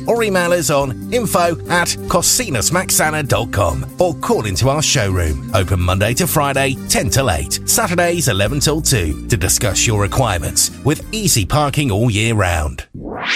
or email us on info@cosinusmaxana.com or call into our showroom. Open Monday to Friday, 10 till 8, Saturdays 11 till 2 to discuss your requirements with easy parking all year round.